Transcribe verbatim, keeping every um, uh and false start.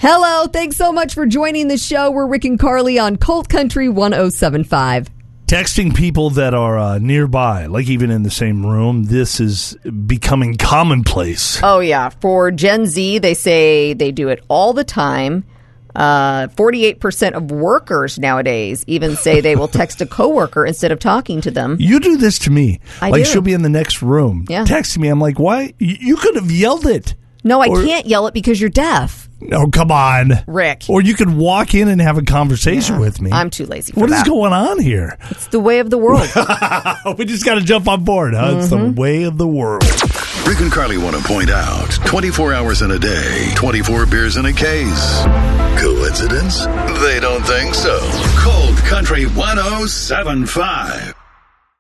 Hello, thanks so much for joining the show. We're Rick and Carly on Colt Country one oh seven point five. Texting people that are uh, nearby, like even in the same room, this is becoming commonplace. Oh, yeah. For Gen Z, they say they do it all the time. Uh, forty-eight percent of workers nowadays even say they will text a coworker instead of talking to them. You do this to me. I like do. She'll be in the next room. Yeah. Texting me. I'm like, why? You could have yelled it. No, I Or- can't yell it because you're deaf. No, come on. Rick. Or you could walk in and have a conversation Yeah, with me. I'm too lazy for What that. is going on here? It's the way of the world. We just got to jump on board, huh? Mm-hmm. It's the way of the world. Rick and Carly want to point out twenty-four hours in a day, twenty-four beers in a case. Coincidence? They don't think so. Cold Country one oh seven point five.